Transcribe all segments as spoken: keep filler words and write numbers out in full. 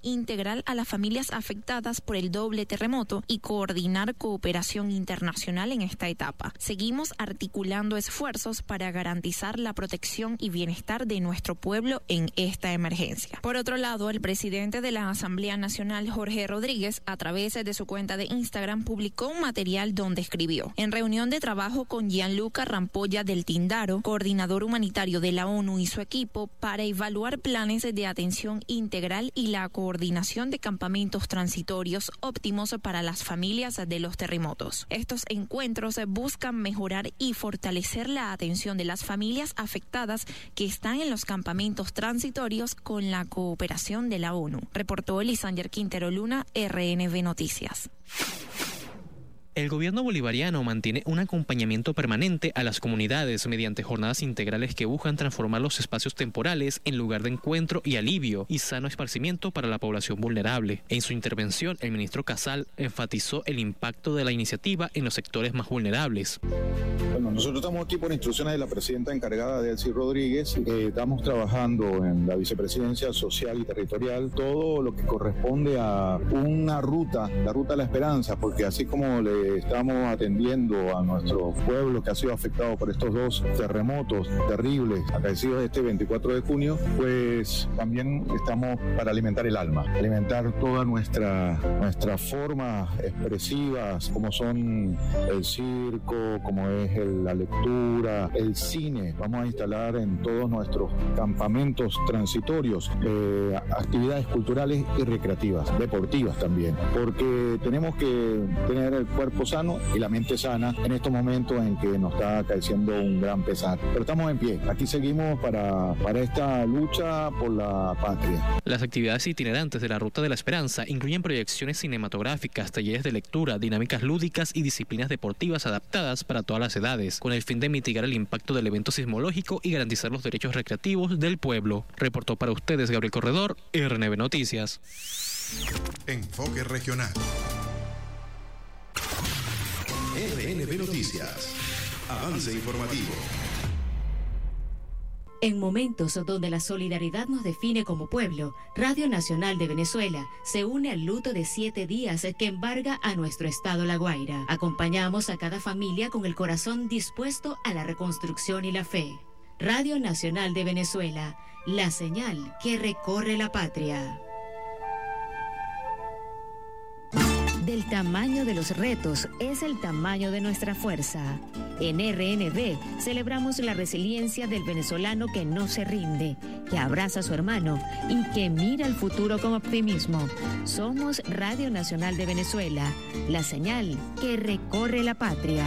integral a las familias afectadas por el doble terremoto y coordinar cooperación internacional en esta etapa. Seguimos articulando esfuerzos para garantizar la protección y bienestar de nuestro pueblo en esta emergencia. Por otro lado, el presidente de la Asamblea Nacional, Jorge Rodríguez, a través de su cuenta de Instagram, publicó un material donde escribió: en reunión de trabajo con Gianluca Rampolla del Tindaro, coordinador humanitario de la ONU y su equipo, para evaluar planes de atención integral y la coordinación de campamentos transitorios óptimos para las familias de los terremotos. Estos encuentros buscan mejorar y fortalecer la atención de las familias afectadas que están en los campamentos transitorios con la cooperación de la ONU, reportó Elisander Quintero Luna, R N B Noticias. El gobierno bolivariano mantiene un acompañamiento permanente a las comunidades mediante jornadas integrales que buscan transformar los espacios temporales en lugar de encuentro y alivio y sano esparcimiento para la población vulnerable. En su intervención, el ministro Casal enfatizó el impacto de la iniciativa en los sectores más vulnerables. Bueno, nosotros estamos aquí por instrucciones de la presidenta encargada, Delcy Rodríguez. Eh, estamos trabajando en la vicepresidencia social y territorial todo lo que corresponde a una ruta, la ruta de la esperanza, porque así como le estamos atendiendo a nuestro pueblo que ha sido afectado por estos dos terremotos terribles acaecidos este veinticuatro de junio, pues también estamos para alimentar el alma, alimentar todas nuestra, nuestras formas expresivas, como son el circo, como es el, la lectura, el cine. Vamos a instalar en todos nuestros campamentos transitorios eh, actividades culturales y recreativas, deportivas también, porque tenemos que tener el cuerpo sano y la mente sana en estos momentos en que nos está acaeciendo un gran pesar. Pero estamos en pie, aquí seguimos para, para esta lucha por la patria. Las actividades itinerantes de la Ruta de la Esperanza incluyen proyecciones cinematográficas, talleres de lectura, dinámicas lúdicas y disciplinas deportivas adaptadas para todas las edades, con el fin de mitigar el impacto del evento sismológico y garantizar los derechos recreativos del pueblo. Reportó para ustedes Gabriel Corredor, R N B Noticias. Enfoque regional. R N B Noticias. Avance informativo. En momentos donde la solidaridad nos define como pueblo, Radio Nacional de Venezuela se une al luto de siete días que embarga a nuestro estado La Guaira. Acompañamos a cada familia con el corazón dispuesto a la reconstrucción y la fe. Radio Nacional de Venezuela, la señal que recorre la patria. Del tamaño de los retos es el tamaño de nuestra fuerza. En R N B celebramos la resiliencia del venezolano que no se rinde, que abraza a su hermano y que mira al futuro con optimismo. Somos Radio Nacional de Venezuela, la señal que recorre la patria.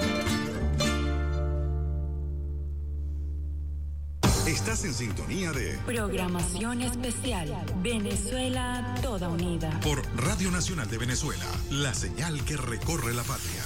Estás en sintonía de Programación Especial Venezuela Toda Unida por Radio Nacional de Venezuela, la señal que recorre la patria.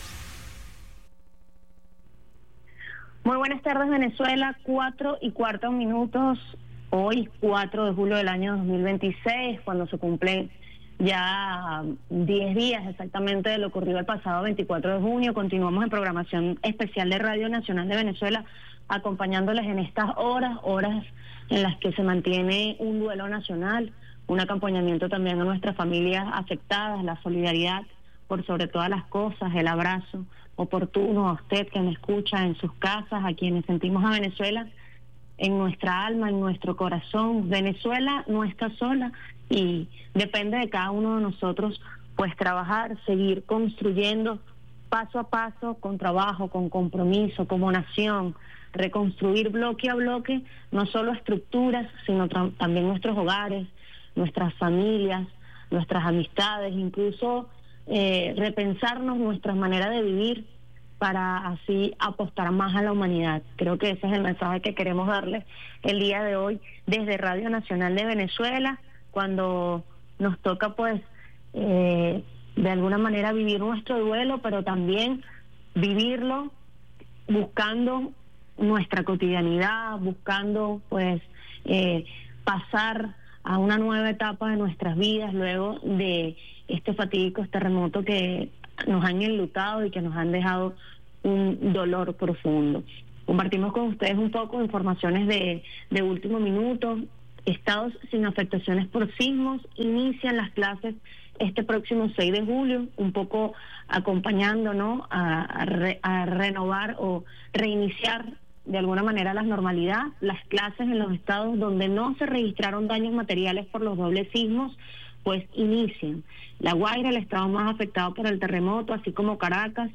Muy buenas tardes, Venezuela, cuatro y cuarto minutos, hoy cuatro de julio del año dos mil veintiséis, cuando se cumplen ya diez días exactamente de lo ocurrido el pasado veinticuatro de junio. Continuamos en programación especial de Radio Nacional de Venezuela, acompañándoles en estas horas, horas en las que se mantiene un duelo nacional, un acompañamiento también a nuestras familias afectadas, la solidaridad por sobre todas las cosas, el abrazo oportuno a usted que me escucha en sus casas, a quienes sentimos a Venezuela en nuestra alma, en nuestro corazón. Venezuela no está sola y depende de cada uno de nosotros pues trabajar, seguir construyendo paso a paso, con trabajo, con compromiso, como nación, reconstruir bloque a bloque, no solo estructuras, sino tra- también nuestros hogares, nuestras familias, nuestras amistades, incluso eh, repensarnos nuestra manera de vivir para así apostar más a la humanidad. Creo que ese es el mensaje que queremos darle el día de hoy desde Radio Nacional de Venezuela, cuando nos toca pues eh, de alguna manera vivir nuestro duelo, pero también vivirlo buscando nuestra cotidianidad, buscando pues eh, pasar a una nueva etapa de nuestras vidas luego de este fatídico terremoto que nos han enlutado y que nos han dejado un dolor profundo. Compartimos con ustedes un poco de informaciones de, de último minuto. estados sin afectaciones por sismos inician las clases este próximo seis de julio, un poco acompañando, ¿no?, a, a, re, a renovar o reiniciar de alguna manera la normalidad. Las clases en los estados donde no se registraron daños materiales por los dobles sismos, pues inician. La Guaira, el estado más afectado por el terremoto, así como Caracas,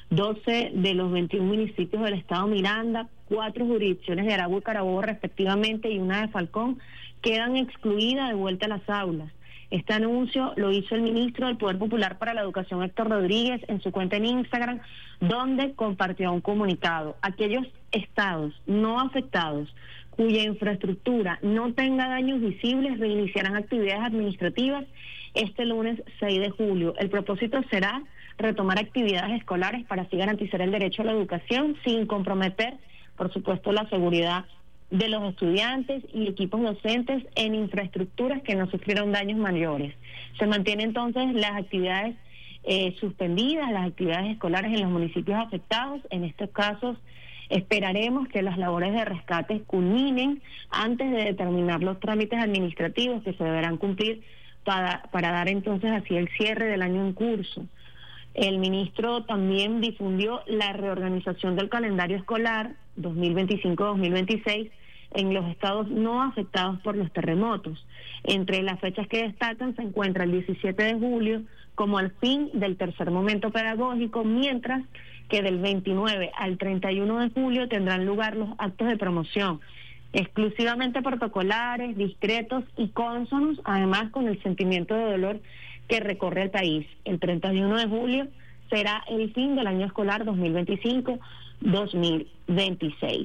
doce de los veintiún municipios del estado Miranda, cuatro jurisdicciones de Aragua y Carabobo respectivamente y una de Falcón, quedan excluidas de vuelta a las aulas. Este anuncio lo hizo el ministro del Poder Popular para la Educación, Héctor Rodríguez, en su cuenta en Instagram, donde compartió un comunicado. Aquellos estados no afectados cuya infraestructura no tenga daños visibles reiniciarán actividades administrativas este lunes seis de julio. El propósito será retomar actividades escolares para así garantizar el derecho a la educación sin comprometer, por supuesto, la seguridad de los estudiantes y equipos docentes en infraestructuras que no sufrieron daños mayores. Se mantienen entonces las actividades eh, suspendidas, las actividades escolares en los municipios afectados. En estos casos esperaremos que las labores de rescate culminen antes de determinar los trámites administrativos que se deberán cumplir para, para dar entonces así el cierre del año en curso. El ministro también difundió la reorganización del calendario escolar dos mil veinticinco dos mil veintiséis en los estados no afectados por los terremotos. Entre las fechas que destacan se encuentra el diecisiete de julio como el fin del tercer momento pedagógico, mientras que del veintinueve al treinta y uno de julio tendrán lugar los actos de promoción, exclusivamente protocolares, discretos y cónsonos, además con el sentimiento de dolor que recorre el país. El treinta y uno de julio será el fin del año escolar dos mil veinticinco dos mil veintiséis.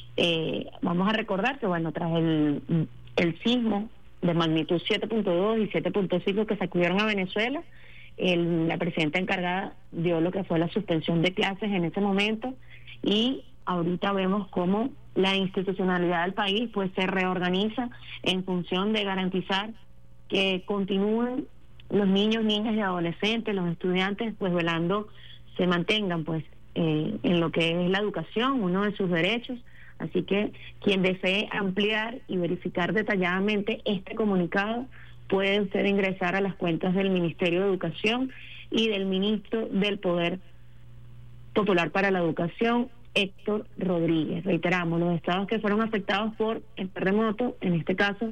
Eh, vamos a recordar que, bueno, tras el, el sismo de magnitud siete punto dos y siete punto cinco que sacudieron a Venezuela, el, la presidenta encargada dio lo que fue la suspensión de clases en ese momento, y ahorita vemos cómo la institucionalidad del país pues se reorganiza en función de garantizar que continúen los niños, niñas y adolescentes, los estudiantes, pues velando, se mantengan pues eh, en lo que es la educación, uno de sus derechos. Así que quien desee ampliar y verificar detalladamente este comunicado puede usted ingresar a las cuentas del Ministerio de Educación y del Ministro del Poder Popular para la Educación, Héctor Rodríguez. Reiteramos, los estados que fueron afectados por el terremoto, en este caso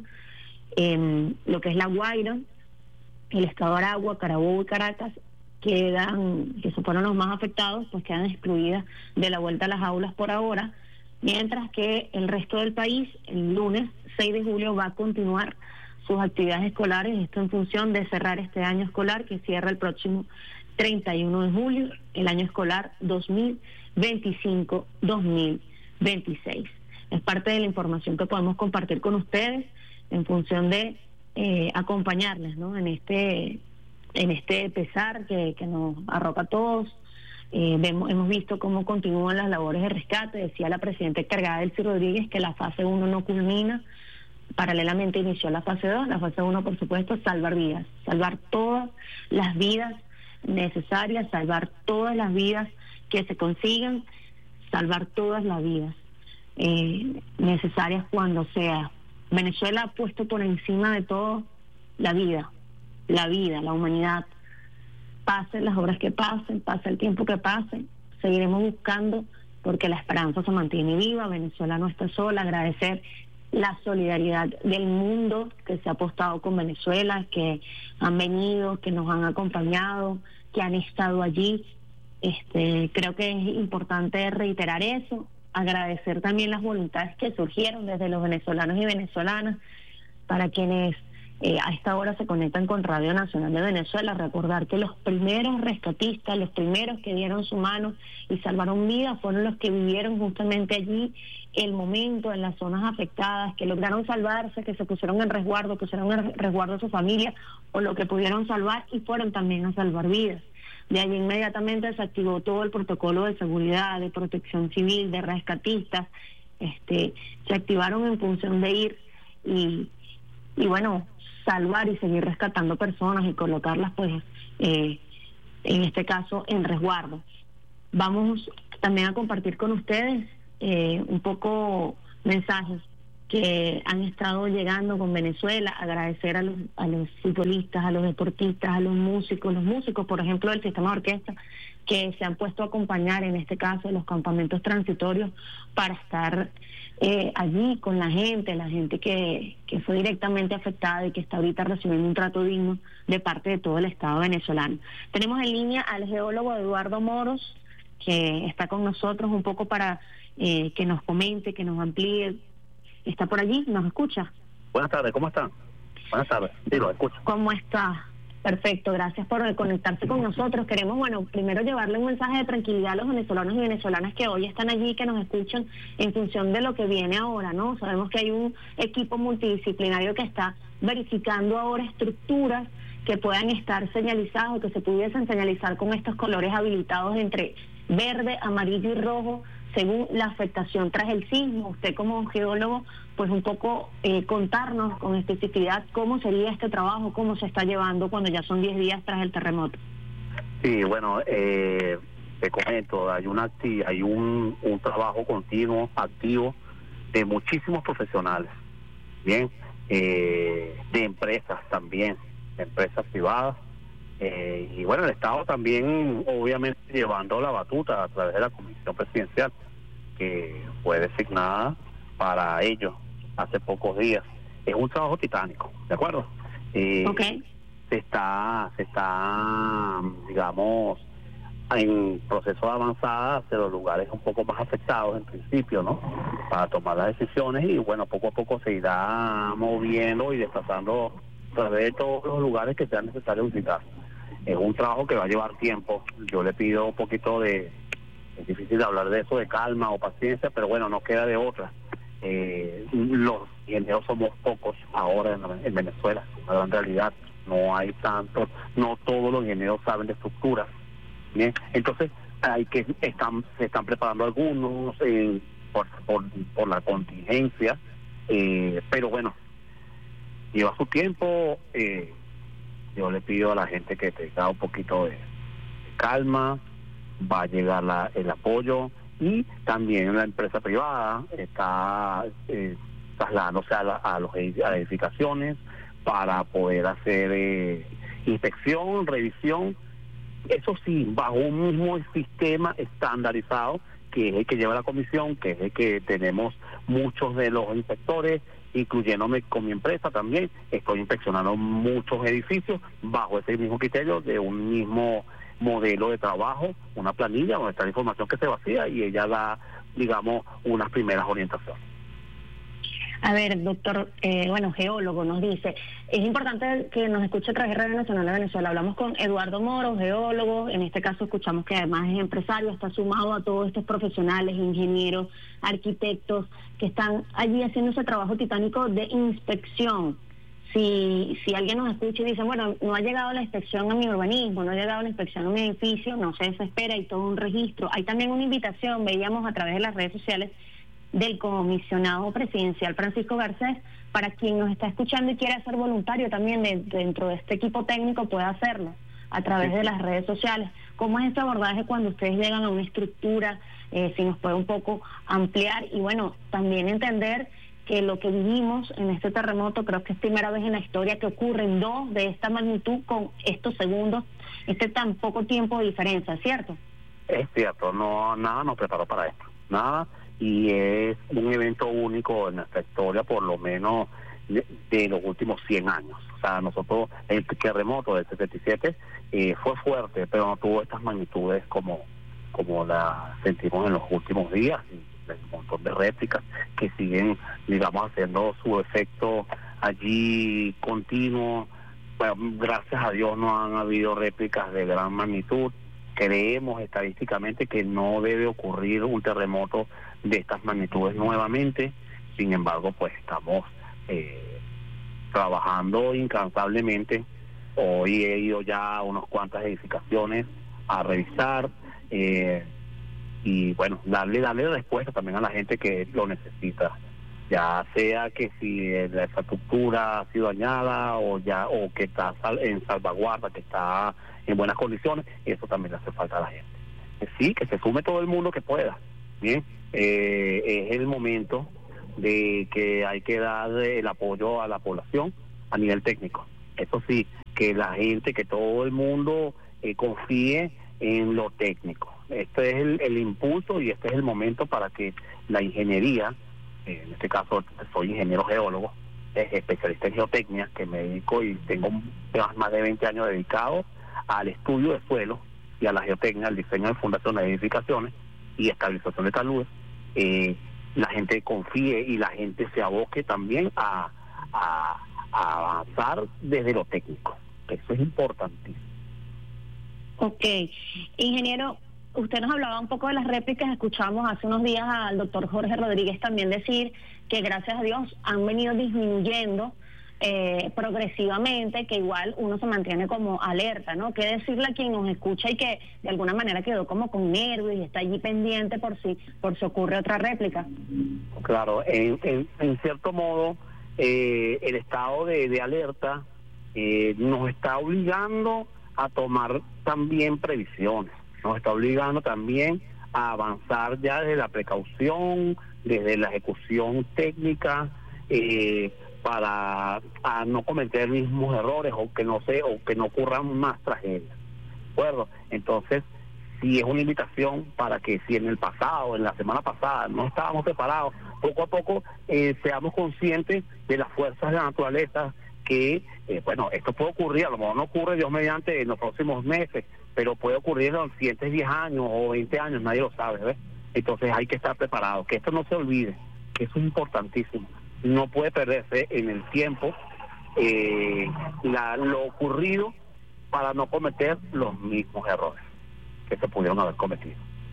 en lo que es La Guaira, el estado de Aragua, Carabobo y Caracas, quedan, que fueron los más afectados, pues quedan excluidas de la vuelta a las aulas por ahora, mientras que el resto del país, el lunes seis de julio, va a continuar sus actividades escolares, esto en función de cerrar este año escolar que cierra el próximo treinta y uno de julio, el año escolar dos mil veinticinco dos mil veintiséis. Es parte de la información que podemos compartir con ustedes en función de eh, acompañarles, ¿no?, en este en este pesar que, que nos arropa a todos. Eh, vemos, hemos visto cómo continúan las labores de rescate. Decía la presidenta encargada, Delcy Rodríguez, que la fase uno no culmina. Paralelamente inició la fase dos. La fase uno, por supuesto, salvar vidas, salvar todas las vidas necesarias, salvar todas las vidas que se consigan, salvar todas las vidas eh, necesarias cuando sea. Venezuela ha puesto por encima de todo la vida, la vida, la humanidad. Pasen las horas que pasen, pase el tiempo que pase, seguiremos buscando porque la esperanza se mantiene viva. Venezuela no está sola. Agradecer la solidaridad del mundo que se ha apostado con Venezuela, que han venido, que nos han acompañado, que han estado allí. Este, creo que es importante reiterar eso, agradecer también las voluntades que surgieron desde los venezolanos y venezolanas, para quienes eh, a esta hora se conectan con Radio Nacional de Venezuela. Recordar que los primeros rescatistas, los primeros que dieron su mano y salvaron vidas, fueron los que vivieron justamente allí el momento en las zonas afectadas, que lograron salvarse, que se pusieron en resguardo, pusieron en resguardo a su familia o lo que pudieron salvar, y fueron también a salvar vidas. De allí inmediatamente se activó todo el protocolo de seguridad, de protección civil, de rescatistas. Este, se activaron en función de ir y, y bueno, salvar y seguir rescatando personas y colocarlas, pues, eh, en este caso, en resguardo. Vamos también a compartir con ustedes eh, un poco mensajes que han estado llegando con Venezuela, agradecer a los, a los futbolistas, a los deportistas, a los músicos, los músicos, por ejemplo, del sistema de orquesta, que se han puesto a acompañar, en este caso, los campamentos transitorios, para estar eh, allí con la gente, la gente que, que fue directamente afectada y que está ahorita recibiendo un trato digno de parte de todo el Estado venezolano. Tenemos en línea al geólogo Eduardo Moros, que está con nosotros un poco para eh, que nos comente, que nos amplíe. ¿Está por allí? ¿Nos escucha? Buenas tardes, ¿cómo están? Buenas tardes, sí, lo escucho. ¿Cómo está? Perfecto, gracias por conectarse con nosotros. Queremos, bueno, primero llevarle un mensaje de tranquilidad a los venezolanos y venezolanas que hoy están allí, que nos escuchan en función de lo que viene ahora, ¿no? Sabemos que hay un equipo multidisciplinario que está verificando ahora estructuras que puedan estar señalizadas o que se pudiesen señalizar con estos colores habilitados entre verde, amarillo y rojo, según la afectación tras el sismo. Usted como geólogo, pues un poco eh, contarnos con especificidad cómo sería este trabajo, cómo se está llevando cuando ya son diez días tras el terremoto. Sí, bueno, eh, te comento, hay, una, hay un, un trabajo continuo, activo, de muchísimos profesionales, bien, eh, de empresas también, de empresas privadas, eh, y bueno, el Estado también obviamente llevando la batuta a través de la Comisión Presidencial, que fue designada para ello hace pocos días. Es un trabajo titánico, ¿de acuerdo? Eh, okay. Se está, se está, digamos, en proceso de avanzada hacia los lugares un poco más afectados en principio, ¿no? Para tomar las decisiones y bueno, poco a poco se irá moviendo y desplazando a través de todos los lugares que sean necesarios visitar. Es un trabajo que va a llevar tiempo. Yo le pido un poquito de, es difícil hablar de eso, de calma o paciencia, pero bueno, no queda de otra. Eh, los ingenieros somos pocos ahora en, en Venezuela, es una gran realidad. No hay tanto, no todos los ingenieros saben de estructuras. Bien, entonces hay que están se están preparando algunos eh, por, por por la contingencia, eh, pero bueno, lleva su tiempo. Eh, yo le pido a la gente que tenga un poquito de, de calma, va a llegar la, el apoyo, y también la empresa privada está eh, trasladándose a, la, a, los, a las edificaciones para poder hacer eh, inspección, revisión, eso sí, bajo un mismo sistema estandarizado, que es el que lleva la comisión, que es el que tenemos muchos de los inspectores, incluyéndome con mi empresa también. Estoy inspeccionando muchos edificios bajo ese mismo criterio de un mismo modelo de trabajo, una planilla donde está la información que se vacía y ella da, digamos, unas primeras orientaciones. A ver, doctor, eh, bueno, geólogo, nos dice, es importante que nos escuche a través de Radio Nacional de Venezuela. Hablamos con Eduardo Moros, geólogo, en este caso escuchamos que además es empresario, está sumado a todos estos profesionales, ingenieros, arquitectos, que están allí haciendo ese trabajo titánico de inspección. Si, si alguien nos escucha y dice, bueno, no ha llegado la inspección a mi urbanismo, no ha llegado la inspección a mi edificio, no se desespera, hay todo un registro. Hay también una invitación, veíamos a través de las redes sociales, del comisionado presidencial Francisco Garcés, para quien nos está escuchando y quiera ser voluntario también de, dentro de este equipo técnico, puede hacerlo a través de las redes sociales. ¿Cómo es este abordaje cuando ustedes llegan a una estructura? Eh, si nos puede un poco ampliar y bueno, también entender que lo que vivimos en este terremoto, creo que es primera vez en la historia que ocurren dos de esta magnitud con estos segundos, este tan poco tiempo de diferencia, ¿cierto? Es cierto, no, nada nos preparó para esto, nada. Y es un evento único en nuestra historia, por lo menos de, de los últimos cien años. O sea, nosotros, el terremoto del setenta y siete eh, fue fuerte, pero no tuvo estas magnitudes como, como la sentimos en los últimos días, y un montón de réplicas que siguen, digamos, haciendo su efecto allí continuo. Bueno, gracias a Dios no han habido réplicas de gran magnitud. Creemos estadísticamente que no debe ocurrir un terremoto de estas magnitudes nuevamente. Sin embargo, pues estamos eh, trabajando incansablemente. Hoy he ido ya a unas cuantas edificaciones a revisar eh, y bueno, darle darle respuesta también a la gente que lo necesita, ya sea que si la infraestructura ha sido dañada o ya o que está en salvaguarda, que está en buenas condiciones. Eso también le hace falta a la gente. Sí, que se sume todo el mundo que pueda. Bien, eh, es el momento de que hay que dar el apoyo a la población a nivel técnico. Eso sí, que la gente, que todo el mundo eh, confíe en lo técnico. Este es el, el impulso y este es el momento para que la ingeniería, eh, en este caso soy ingeniero geólogo, eh, especialista en geotecnia, que me dedico y tengo más de veinte años dedicados al estudio de suelo y a la geotecnia, al diseño de fundaciones de edificaciones y estabilización de taludes. Eh, la gente confíe y la gente se aboque también a, a, a avanzar desde lo técnico. Eso es importantísimo. Ok. Ingeniero, usted nos hablaba un poco de las réplicas. Escuchamos hace unos días al doctor Jorge Rodríguez también decir que gracias a Dios han venido disminuyendo eh, progresivamente, que igual uno se mantiene como alerta, ¿no? ¿Qué decirle a quien nos escucha y que de alguna manera quedó como con nervios y está allí pendiente por si por si ocurre otra réplica? Claro, en, en, en cierto modo eh, el estado de, de alerta eh, nos está obligando a tomar también previsiones, nos está obligando también a avanzar ya desde la precaución, desde la ejecución técnica, eh, para a no cometer mismos errores o que no se o que no ocurran más tragedias. ¿De acuerdo? Entonces, sí es una invitación para que si en el pasado, en la semana pasada, no estábamos preparados, poco a poco eh, seamos conscientes de las fuerzas de la naturaleza, que, eh, bueno, esto puede ocurrir, a lo mejor no ocurre Dios mediante en los próximos meses, pero puede ocurrir en los siguientes diez años o veinte años, nadie lo sabe, ¿ves? Entonces hay que estar preparados, que esto no se olvide, que eso es importantísimo. No puede perderse en el tiempo eh, la, lo ocurrido para no cometer los mismos errores que se pudieron haber cometido.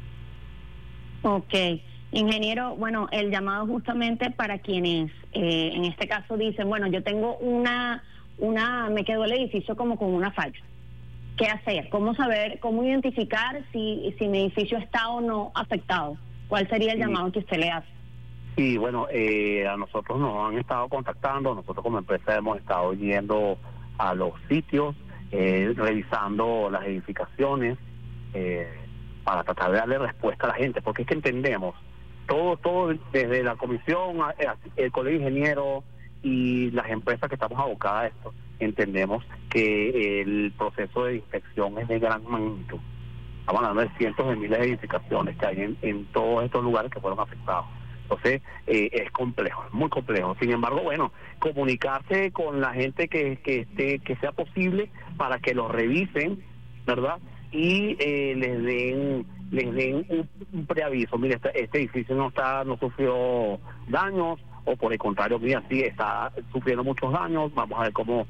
Ok. Ingeniero, bueno, el llamado justamente para quienes eh, en este caso dicen, bueno, yo tengo una, una, me quedó el edificio como con una falla. ¿Qué hacer? ¿Cómo saber, cómo identificar si, si mi edificio está o no afectado? ¿Cuál sería el sí. llamado que usted le hace? Sí, bueno, eh, a nosotros nos han estado contactando, nosotros como empresa hemos estado yendo a los sitios, eh, revisando las edificaciones, eh, para tratar de darle respuesta a la gente, porque es que entendemos, todo, todo desde la comisión, el colegio de ingenieros y las empresas que estamos abocadas a esto, entendemos que el proceso de inspección es de gran magnitud. Estamos hablando de cientos de miles de edificaciones que hay en, en todos estos lugares que fueron afectados. Entonces, eh, es complejo, es muy complejo. Sin embargo, bueno, comunicarse con la gente que, que, esté, que sea posible para que lo revisen, ¿verdad? Y eh, les den les den un, un preaviso. Mire, este, este edificio no está no sufrió daños, o por el contrario, mira, sí está sufriendo muchos daños. Vamos a ver cómo,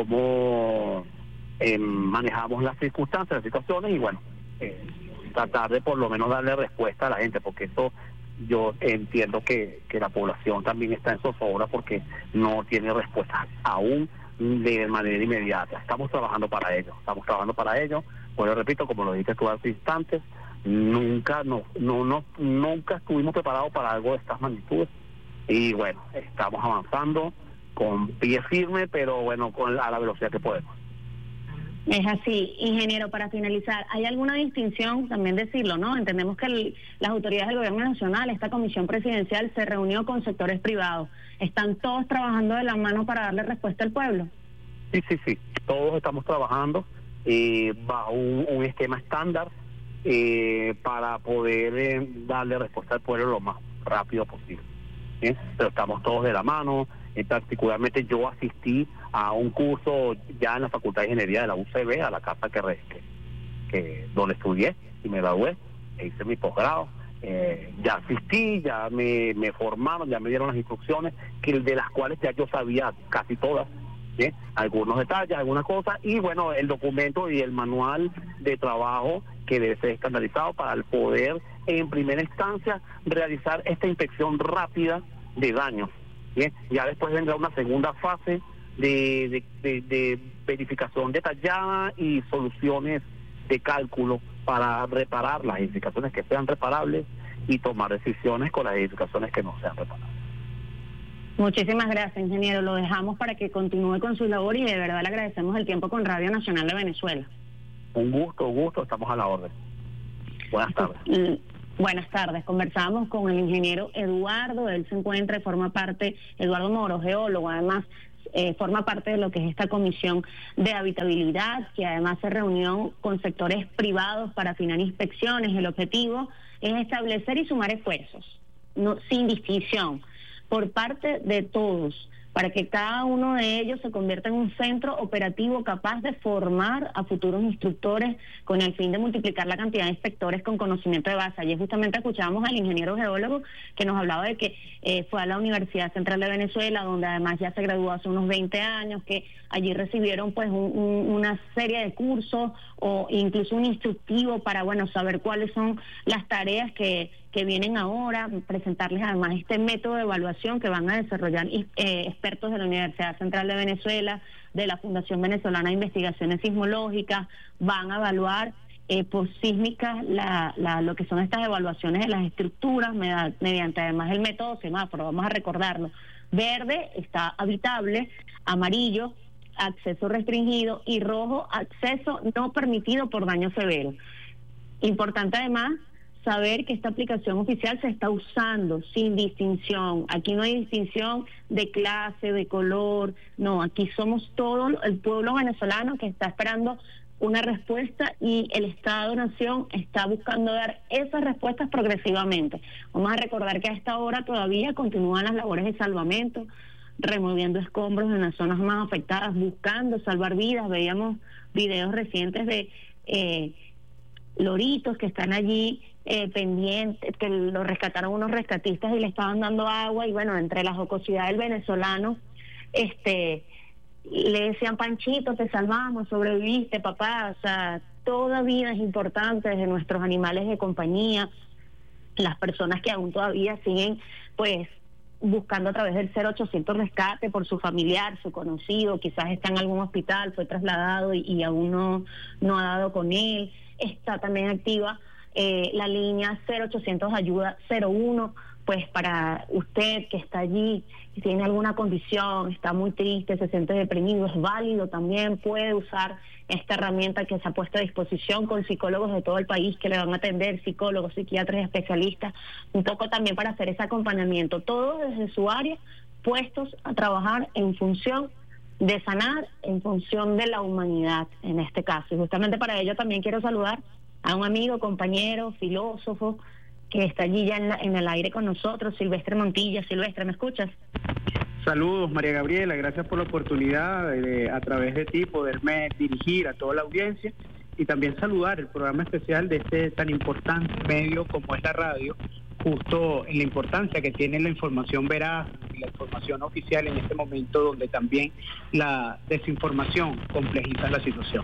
cómo eh, manejamos las circunstancias, las situaciones, y bueno, eh, tratar de por lo menos darle respuesta a la gente, porque eso yo entiendo que, que la población también está en zozobra porque no tiene respuesta aún de manera inmediata. Estamos trabajando para ello, estamos trabajando para ello. Bueno, repito, como lo dije tú hace instantes, nunca, no, no, no, nunca estuvimos preparados para algo de estas magnitudes. Y bueno, estamos avanzando con pie firme, pero bueno, con a la velocidad que podemos. Es así. Ingeniero, para finalizar, ¿hay alguna distinción, también decirlo, ¿no? Entendemos que el, las autoridades del gobierno nacional, esta comisión presidencial, se reunió con sectores privados. ¿Están todos trabajando de la mano para darle respuesta al pueblo? Sí, sí, sí. Todos estamos trabajando eh, bajo un, un esquema estándar eh, para poder eh, darle respuesta al pueblo lo más rápido posible. ¿Sí? Pero estamos todos de la mano. Eh, particularmente yo asistí a un curso ya en la Facultad de Ingeniería de la U C B, a la casa que, que, que donde estudié y me gradué, e hice mi posgrado. Eh, ya asistí, ya me, me formaron, ya me dieron las instrucciones, que de las cuales ya yo sabía casi todas, ¿sí? Algunos detalles, algunas cosas, y bueno, el documento y el manual de trabajo que debe ser estandarizado para el poder en primera instancia realizar esta inspección rápida de daños. Bien, ya después vendrá una segunda fase de, de, de, de verificación detallada y soluciones de cálculo para reparar las edificaciones que sean reparables y tomar decisiones con las edificaciones que no sean reparables. Muchísimas gracias, ingeniero. Lo dejamos para que continúe con su labor y de verdad le agradecemos el tiempo con Radio Nacional de Venezuela. Un gusto, un gusto, estamos a la orden. Buenas tardes. Buenas tardes. Conversamos con el ingeniero Eduardo. Él se encuentra y forma parte, Eduardo Moro, geólogo, además eh, forma parte de lo que es esta comisión de habitabilidad, que además se reunió con sectores privados para afinar inspecciones. El objetivo es establecer y sumar esfuerzos, no, sin distinción, por parte de todos, para que cada uno de ellos se convierta en un centro operativo capaz de formar a futuros instructores con el fin de multiplicar la cantidad de inspectores con conocimiento de base. Ayer justamente escuchábamos al ingeniero geólogo que nos hablaba de que eh, fue a la Universidad Central de Venezuela, donde además ya se graduó hace unos veinte años, que allí recibieron pues un, un, una serie de cursos o incluso un instructivo para, bueno, saber cuáles son las tareas que que vienen ahora, presentarles además este método de evaluación que van a desarrollar eh, expertos de la Universidad Central de Venezuela, de la Fundación Venezolana de Investigaciones Sismológicas. Van a evaluar eh, por sísmicas la, la, lo que son estas evaluaciones de las estructuras mediante además el método semáforo. Vamos a recordarlo: verde está habitable, amarillo acceso restringido y rojo acceso no permitido por daño severo. Importante además saber que esta aplicación oficial se está usando sin distinción. Aquí no hay distinción de clase, de color, no, aquí somos todo el pueblo venezolano que está esperando una respuesta y el Estado-Nación está buscando dar esas respuestas progresivamente. Vamos a recordar que a esta hora todavía continúan las labores de salvamento, removiendo escombros en las zonas más afectadas, buscando salvar vidas. Veíamos videos recientes de eh, loritos que están allí eh, pendientes, que lo rescataron unos rescatistas y le estaban dando agua, y bueno, entre la jocosidad del venezolano, este le decían: Panchito, te salvamos, sobreviviste, papá. O sea, toda vida es importante, desde nuestros animales de compañía, las personas que aún todavía siguen pues buscando a través del cero ochocientos rescate por su familiar, su conocido, quizás está en algún hospital, fue trasladado y, y aún no, no ha dado con él. Está también activa eh, la línea cero ochocientos ayuda cero uno, pues para usted que está allí, que tiene alguna condición, está muy triste, se siente deprimido, es válido también, puede usar esta herramienta que se ha puesto a disposición con psicólogos de todo el país que le van a atender, psicólogos, psiquiatras, especialistas, un poco también para hacer ese acompañamiento, todos desde su área, puestos a trabajar en función de sanar, en función de la humanidad en este caso. Y justamente para ello también quiero saludar a un amigo, compañero, filósofo, que está allí ya en, la, en el aire con nosotros, Silvestre Montilla. Silvestre, ¿me escuchas? Saludos, María Gabriela, gracias por la oportunidad de, de a través de ti poderme dirigir a toda la audiencia y también saludar el programa especial de este tan importante medio como es la radio, justo en la importancia que tiene la información veraz y la información oficial en este momento donde también la desinformación complejiza la situación.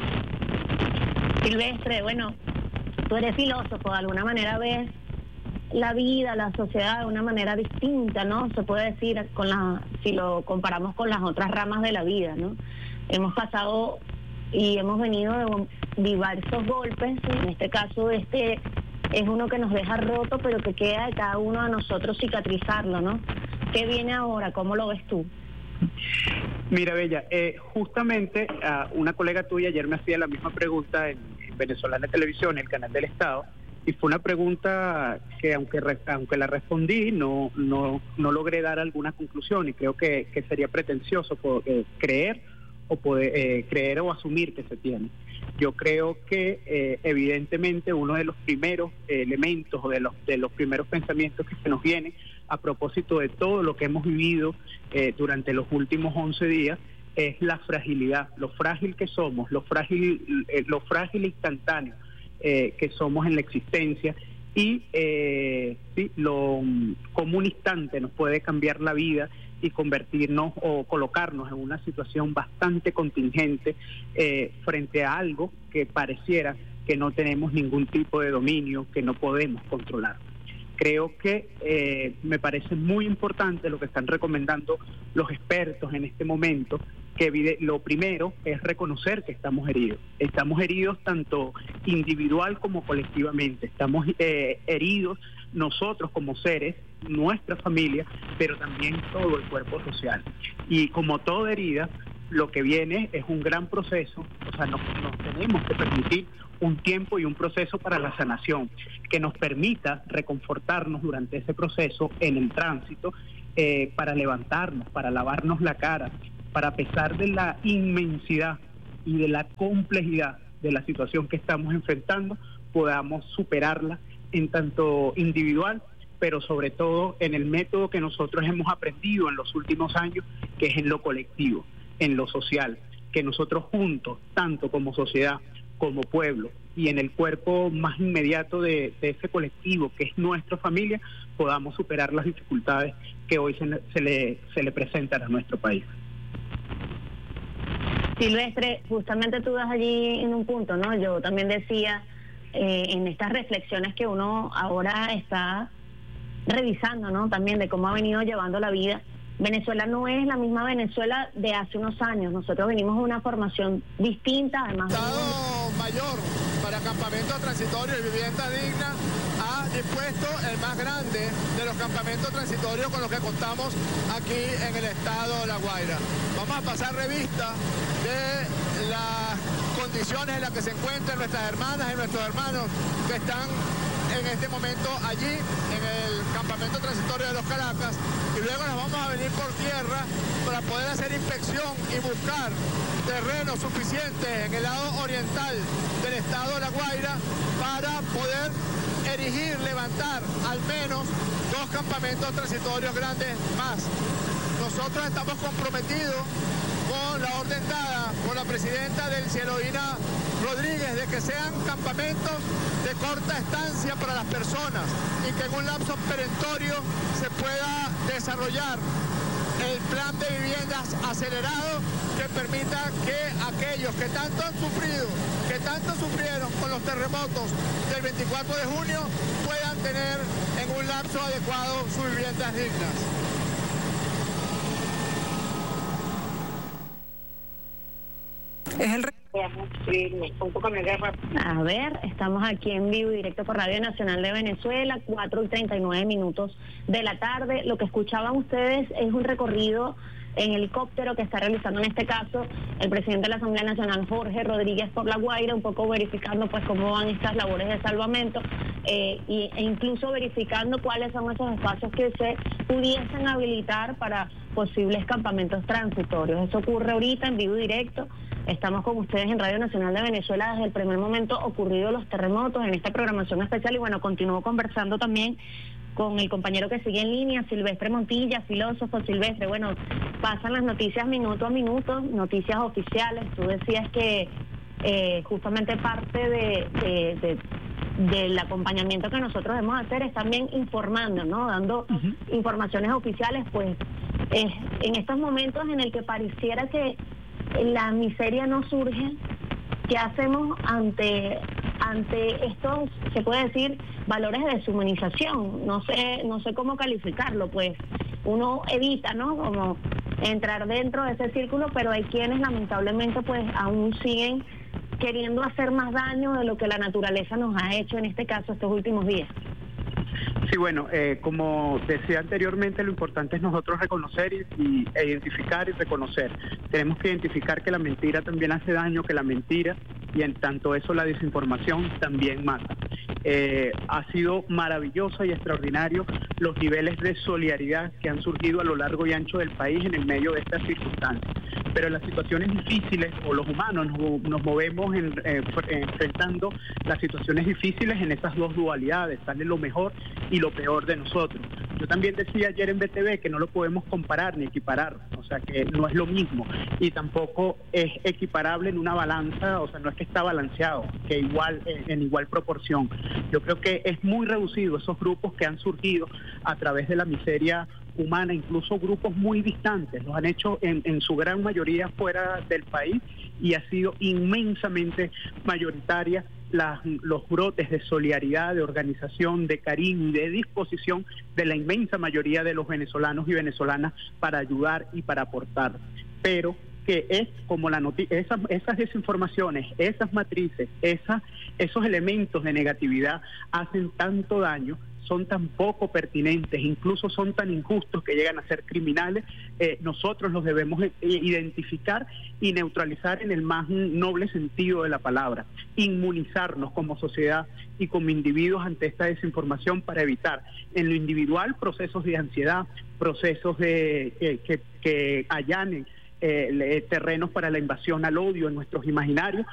Silvestre, bueno, tú eres filósofo, de alguna manera ves la vida, la sociedad de una manera distinta, ¿no? Se puede decir, con la, si lo comparamos con las otras ramas de la vida, ¿no? Hemos pasado y hemos venido de diversos golpes, en este caso este es uno que nos deja roto, pero que queda de cada uno de nosotros cicatrizarlo, ¿no? ¿Qué viene ahora? ¿Cómo lo ves tú? Mira, Bella, eh, justamente uh, una colega tuya ayer me hacía la misma pregunta en, en Venezolana Televisión, el canal del Estado, y fue una pregunta que aunque re, aunque la respondí, no no no logré dar alguna conclusión, y creo que, que sería pretencioso poder, eh, creer o poder eh, creer o asumir que se tiene. Yo creo que eh, evidentemente uno de los primeros eh, elementos o de los de los primeros pensamientos que se nos viene a propósito de todo lo que hemos vivido eh, durante los últimos once días es la fragilidad, lo frágil que somos, lo frágil eh, lo frágil instantáneo Eh, que somos en la existencia y eh, sí, lo como un instante nos puede cambiar la vida y convertirnos o colocarnos en una situación bastante contingente eh, frente a algo que pareciera que no tenemos ningún tipo de dominio, que no podemos controlar. Creo que eh, me parece muy importante lo que están recomendando los expertos en este momento, que lo primero es reconocer que estamos heridos. Estamos heridos tanto individual como colectivamente. Estamos eh, heridos nosotros como seres, nuestra familia, pero también todo el cuerpo social. Y como toda herida, lo que viene es un gran proceso, o sea, nos, nos tenemos que permitir un tiempo y un proceso para la sanación que nos permita reconfortarnos durante ese proceso en el tránsito, eh, para levantarnos, para lavarnos la cara, para, a pesar de la inmensidad y de la complejidad de la situación que estamos enfrentando, podamos superarla en tanto individual, pero sobre todo en el método que nosotros hemos aprendido en los últimos años, que es en lo colectivo, en lo social, que nosotros juntos, tanto como sociedad, como pueblo, y en el cuerpo más inmediato de, de ese colectivo, que es nuestra familia, podamos superar las dificultades que hoy se, se, le, se le presentan a nuestro país. Silvestre, justamente tú das allí en un punto, ¿no? Yo también decía, eh, en estas reflexiones que uno ahora está revisando, ¿no? También de cómo ha venido llevando la vida. Venezuela no es la misma Venezuela de hace unos años. Nosotros venimos de una formación distinta, además. Estado Mayor para campamentos transitorios y vivienda digna ha dispuesto el más grande de los campamentos transitorios con los que contamos aquí en el estado de La Guaira. Vamos a pasar revista de las condiciones en las que se encuentran nuestras hermanas y nuestros hermanos que están en este momento allí en el campamento transitorio de Los Caracas, y luego nos vamos a venir por tierra para poder hacer inspección y buscar terrenos suficientes en el lado oriental del estado de La Guaira para poder erigir, levantar al menos dos campamentos transitorios grandes más. Nosotros estamos comprometidos con la orden dada por la presidenta del Cieloína Rodríguez de que sean campamentos de corta estancia para las personas y que en un lapso perentorio se pueda desarrollar el plan de viviendas acelerado que permita que aquellos que tanto han sufrido, que tanto sufrieron con los terremotos del veinticuatro de junio, puedan tener en un lapso adecuado sus viviendas dignas. Es el... A ver, estamos aquí en vivo y directo por Radio Nacional de Venezuela, cuatro y treinta y nueve minutos de la tarde. Lo que escuchaban ustedes es un recorrido en helicóptero que está realizando en este caso el presidente de la Asamblea Nacional, Jorge Rodríguez, por La Guaira, un poco verificando pues cómo van estas labores de salvamento eh, y, e incluso verificando cuáles son esos espacios que se pudiesen habilitar para posibles campamentos transitorios. Eso ocurre ahorita en vivo y directo. Estamos con ustedes en Radio Nacional de Venezuela desde el primer momento ocurrido los terremotos en esta programación especial, y bueno, continúo conversando también con el compañero que sigue en línea, Silvestre Montilla, filósofo. Silvestre, bueno, pasan las noticias minuto a minuto, noticias oficiales. Tú decías que eh, justamente parte de, de, de del acompañamiento que nosotros debemos hacer es también informando, ¿no? Dando uh-huh. informaciones oficiales, pues eh, en estos momentos en el que pareciera que la miseria no surge, ¿qué hacemos ante ante estos, se puede decir, valores de deshumanización? No sé, no sé cómo calificarlo, pues uno evita, ¿no?, como entrar dentro de ese círculo, pero hay quienes lamentablemente pues aún siguen queriendo hacer más daño de lo que la naturaleza nos ha hecho en este caso estos últimos días. Sí, bueno, eh, como decía anteriormente, lo importante es nosotros reconocer y, y, e identificar y reconocer. Tenemos que identificar que la mentira también hace daño, que la mentira y en tanto eso la desinformación también mata. Eh, ha sido maravilloso y extraordinario los niveles de solidaridad que han surgido a lo largo y ancho del país en el medio de estas circunstancias. Pero en las situaciones difíciles, o los humanos nos, nos movemos en, eh, enfrentando las situaciones difíciles en esas dos dualidades, sale lo mejor y lo peor de nosotros. Yo también decía ayer en B T V que no lo podemos comparar ni equiparar, o sea que no es lo mismo y tampoco es equiparable en una balanza, o sea no es que está balanceado, que igual en igual proporción. Yo creo que es muy reducido esos grupos que han surgido a través de la miseria humana, incluso grupos muy distantes, los han hecho en, en su gran mayoría fuera del país y ha sido inmensamente mayoritaria las, los brotes de solidaridad, de organización, de cariño y de disposición de la inmensa mayoría de los venezolanos y venezolanas para ayudar y para aportar. Pero que es como la noticia, esas, esas desinformaciones, esas matrices, esas, esos elementos de negatividad hacen tanto daño, son tan poco pertinentes, incluso son tan injustos que llegan a ser criminales, eh, nosotros los debemos identificar y neutralizar en el más noble sentido de la palabra, inmunizarnos como sociedad y como individuos ante esta desinformación para evitar en lo individual procesos de ansiedad, procesos de que, que, que allanen eh, terrenos para la invasión al odio en nuestros imaginarios,